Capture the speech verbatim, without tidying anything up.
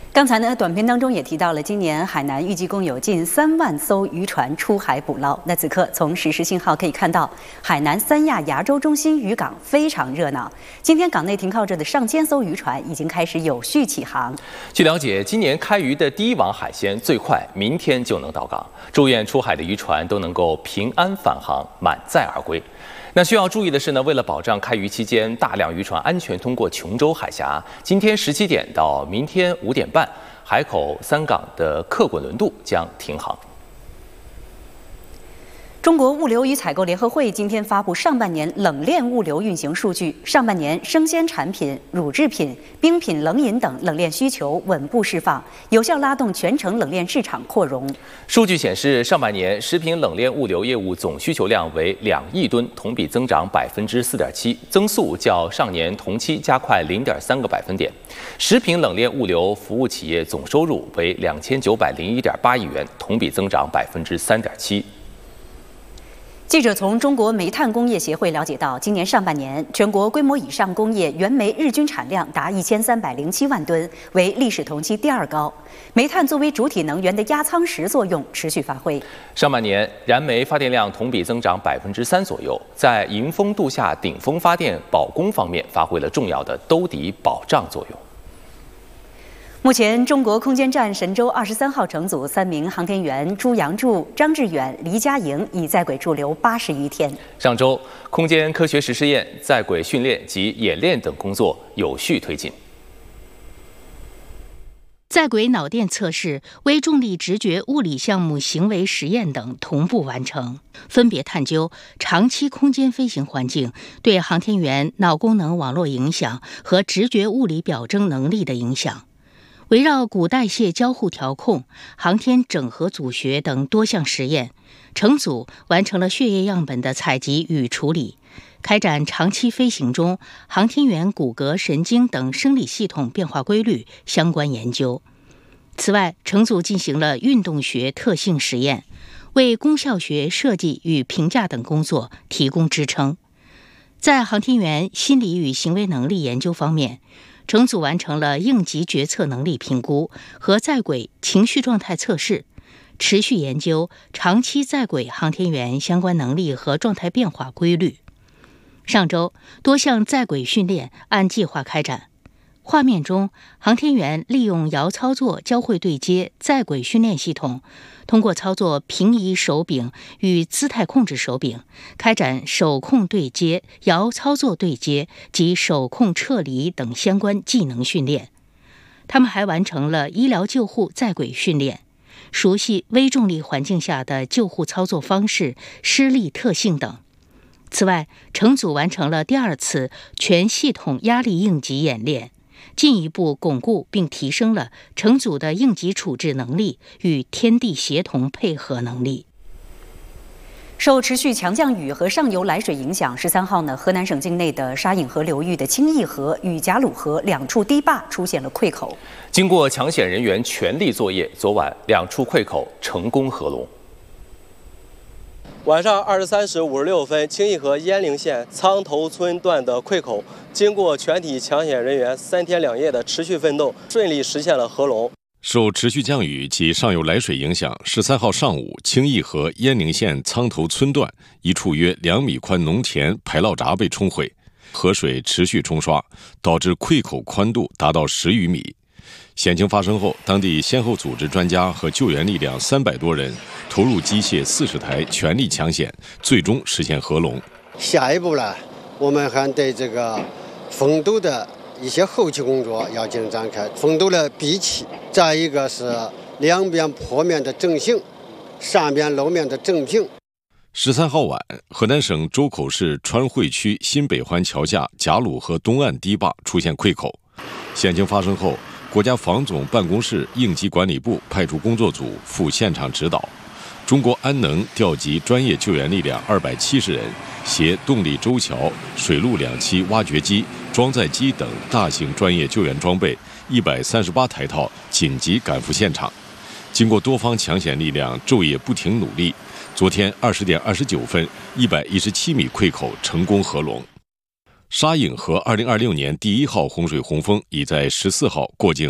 刚才呢，短片当中也提到了，今年海南预计共有近三万艘渔船出海捕捞。那此刻从实时信号可以看到，海南三亚亚洲中心渔港非常热闹。今天港内停靠着的上千艘渔船已经开始有序起航。 据了解，今年开渔的第一网海鲜最快明天就能到港，祝愿出海的渔船都能够平安返航，满载而归。那需要注意的是呢，为了保障开渔期间大量渔船安全通过琼州海峡，今天十七点到明天五点半，海口三港的客滚轮渡将停航。 中国物流与采购联合会今天发布上半年冷链物流运行数据，上半年生鲜产品、乳制品、冰品、冷饮等冷链需求稳步释放，有效拉动全城冷链市场扩容。 数据显示，上半年食品冷链物流业务总需求量为两亿吨，同比增长百分之四点七，增速较上年同期加快零点三个百分点。食品冷链物流服务企业总收入为两千九百零一点八亿元，同比增长百分之三点七。 记者从中国煤炭工业协会了解到，今年上半年全国规模以上工业原煤日均产量达一千三百零七万吨，为历史同期第二高。煤炭作为主体能源的压舱石作用持续发挥。 上半年燃煤发电量同比增长百分之三左右，在迎峰度夏顶峰发电保供方面发挥了重要的兜底保障作用。 目前，中国空间站神舟二十三号乘组三名航天员朱杨柱、张志远、黎佳莹已在轨驻留八十余天。 上周，空间科学实试验、在轨训练及演练等工作有序推进。 在轨脑电测试、微重力直觉物理项目行为实验等同步完成，分别探究长期空间飞行环境对航天员脑功能网络影响和直觉物理表征能力的影响。围绕骨代谢交互调控、航天整合组学等多项实验，乘组完成了血液样本的采集与处理，开展长期飞行中航天员骨骼、神经等生理系统变化规律相关研究。此外，乘组进行了运动学特性实验，为功效学设计与评价等工作提供支撑。在航天员心理与行为能力研究方面，乘组完成了应急决策能力评估和在轨情绪状态测试，持续研究长期在轨航天员相关能力和状态变化规律。上周，多项在轨训练按计划开展。画面中，航天员利用遥操作交会对接在轨训练系统，通过操作平移手柄与姿态控制手柄，开展手控对接、遥操作对接及手控撤离等相关技能训练。他们还完成了医疗救护在轨训练，熟悉微重力环境下的救护操作方式、施力特性等。此外，乘组完成了第二次全系统压力应急演练，进一步巩固并提升了乘组的应急处置能力与天地协同配合能力。 受持续强降雨和上游来水影响，十三号呢，河南省境内的沙引河流域的清义河与贾鲁河两处堤坝出现了溃口。 经过抢险人员全力作业，昨晚两处溃口成功合龙。 晚上二十三时五十六分，清义河鄢陵县苍头村段的溃口，经过全体抢险人员三天两夜的持续奋斗，顺利实现了合龙。 受持续降雨及上游来水影响，十三号上午，清义河鄢陵县苍头村段一处约两米宽农田排涝闸被冲毁，河水持续冲刷，导致溃口宽度达到十余米。险情发生后，当地先后组织专家和救援力量三百多人，投入机械四十台，全力抢险，最终实现合龙。 下一步呢，我们还对这个封堵的一些后期工作要进行展开，封堵的闭起，再一个是两边坡面的整形，上边路面的整平。 十三号晚，河南省周口市川汇区新北环桥下贾鲁河东岸堤坝出现溃口，险情发生后，国家防总办公室应急管理部派出工作组赴现场指导，中国安能调集专业救援力量二百七十人，携动力舟桥、水陆两栖挖掘机、装载机等大型专业救援装备一百三十八台套，紧急赶赴现场。经过多方抢险力量昼夜不停努力，昨天二十点二十九分，一百一十七米溃口成功合龙。沙引河二零二六年第一号洪水洪峰已在十四号过境